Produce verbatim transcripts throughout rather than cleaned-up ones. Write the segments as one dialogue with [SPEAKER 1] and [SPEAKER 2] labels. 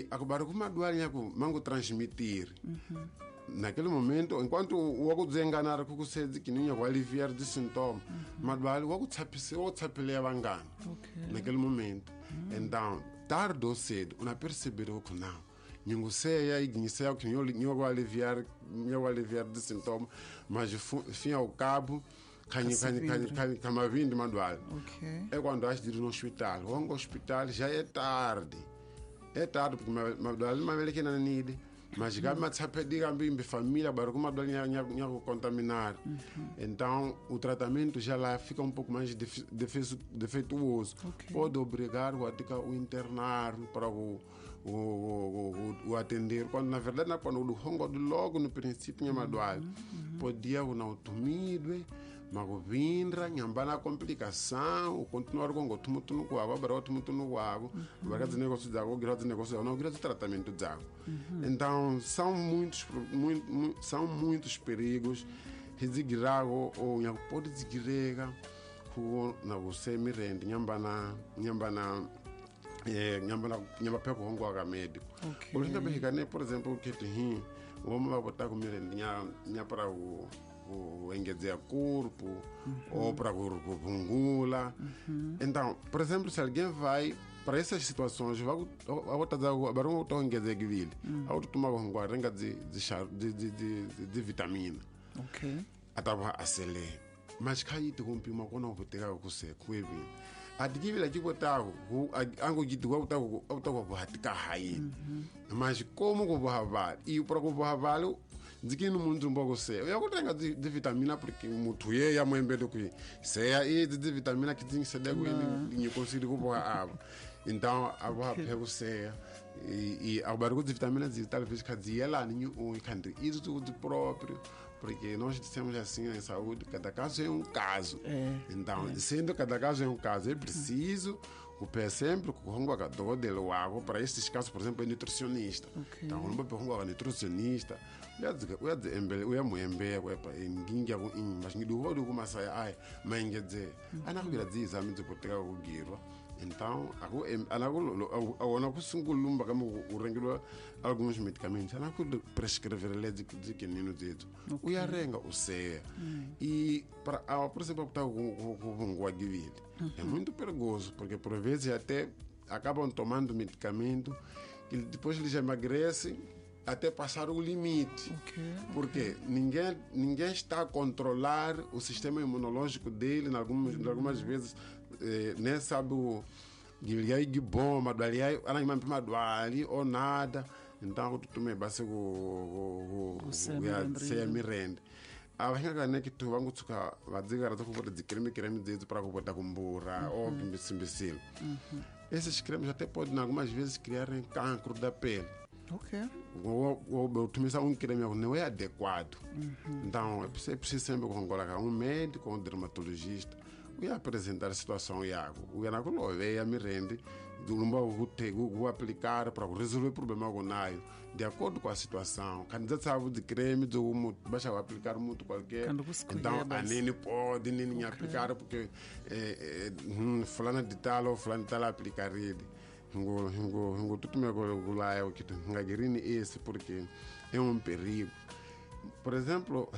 [SPEAKER 1] E agora como a doalha mango transmitir. Uhum. Naquele momento, enquanto o ogo desenganar com o sede que ninha aliviar de sintoma, mas o ogo tsapise o tsapele abangana. Naquele momento. Uhum. Então, tarde ou cedo, una perceber o que não. Ninguém sei e ninguém sei o que ninguém aliviar, ninguém aliviar de sintoma, mas fim ao cabo Cani, cani, cani, cani, cani, manual.
[SPEAKER 2] Okay.
[SPEAKER 1] É quando acho de ir no hospital. Vamos ao hospital, já é tarde. É tarde, porque manual não é que não nide. Mas já me atsapedi a família, para que manual não contaminar. Então, o tratamento já lá fica um pouco mais defeituoso. Okay. Pode obrigar o o internar para o, o, o, o, o atender. Quando, na verdade, quando o hongo logo no princípio, manual podia não tumido. Mas vindra, nhambana complicação, o continuar com o tumuto no água, agora o tumuto no água, agora os negócios de água, os negócios não, os tratamento de água. Então, são muitos, muito, são muitos perigos. Resigirago ou nha pode zigirega, na você me rende, nhambana, nhambana, nhambana, nhamba pego com água médico. Por exemplo, por exemplo, que tem, vamos lá botar com me rende, nha, nha para o o engedzea corpo, uhum. ou para o pungula. Uhum. Então, por exemplo, se alguém vai para essas situações, vai agora um outro engedzea que vile, outro tomar um guarda de de de de de vitamina.
[SPEAKER 2] Ok.
[SPEAKER 1] Atava acele, mas cai tu com pima quando eu pegar o você, cuive. Adquire aqui botar o ango de tu botar o botar o hatika hai. Mas como o bohaval e o para o bohaval diz no mundo um pouco sei. Eu vou ter de, de vitamina porque muito é e a mãe bedo que sei aí de, de vitamina que tem que ser dego e não consigo boa água. Então a boa pego sei e e a barulho de vitamina D talvez que dizia lá ninho um country isso tudo próprio porque nós dissemos assim em saúde cada caso é um caso. É, então é. Sendo cada caso é um caso é preciso o pé sempre com o hongo do dele água para estes casos, por exemplo, é nutricionista. Okay. Então não pode hongo nutricionista eu digo eu digo embele eu amo embele eu para ninguém já um mas ninguém do rodo como sai ai mas quer dizer ana que dizer exame de proteger o guiro. Então, aku anaku ona kusungulumba kama urengilwa alguns medicamentos, anaku prescrever ele de de que nino dedo. O yarenga o seia. E para por exemplo, tá com o aguivile. É muito perigoso, porque por vezes até acabam tomando medicamento que depois eles emagrecem até passar o limite. Okay, porque okay. ninguém ninguém está a controlar o sistema imunológico dele, em algumas, uhum. algumas vezes eh, nem sabe o guilhai de bomba, do aliai, ali ou nada. Então tu me basta o o o se me rende. A vaga né que tu vangu tsuka vadziga rato por de creme creme de para botar com burra ou imbecil. Esses cremes até podem algumas vezes criar cancro da pele.
[SPEAKER 2] Ok.
[SPEAKER 1] O utilizar um creme não é adequado. Uhum. Então, é preciso sempre colocar um médico, um dermatologista, e apresentar a situação e algo. O que não é a me rende, vou aplicar para resolver o problema com o de acordo com a situação. Quando já sabe de creme, basta aplicar muito qualquer. Então, a nem pode nem aplicar porque fulano de tal ou fulano de tal aplicar ele. Ngo ngo ngo tudo me agora é o que ngagirini esse porque é um perigo. Por exemplo,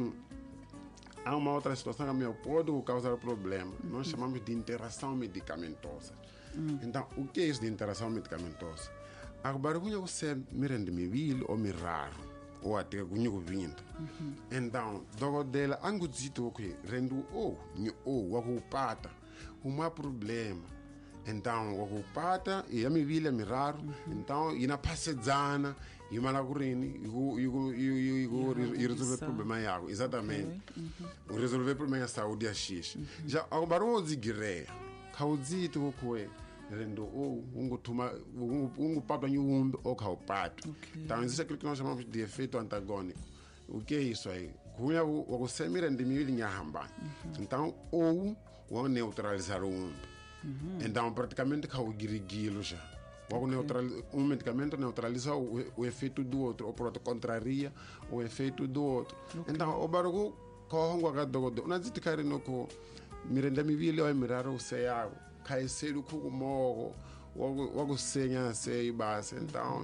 [SPEAKER 1] há uma outra situação que me pode causar problema. Uhum. Nós chamamos de interação medicamentosa. Uhum. Então, o que é isso de interação medicamentosa? Agora, quando você me rende me vil ou me raro ou até quando vindo. Então, dogo dela angu dito que rendo ou ou o pata, uma problema. Então, o pata e a me vilha me raro, então e na passezana e malagurini e e resolver o problema é água, exatamente. O resolver o problema é saúde a x. Já o barulho de guerreira, causito o que rendo ou um tuma um papa e um ou o pato. Então existe aquilo que nós chamamos de efeito antagônico. O que é isso aí? Quando o o semira de me vilha hamba. Então ou o neutralizar o um. Uhum. Então, praticamente, o guiriguilo já. Okay. Neutral, um medicamento neutraliza o, o efeito do outro, ou pronto, contraria o efeito do outro. Okay. Então, o barulho, corre um agado, não existe que no co, miranda me vi lá e mirar o céu, cai cedo com o morro, o o senha sei base. Então,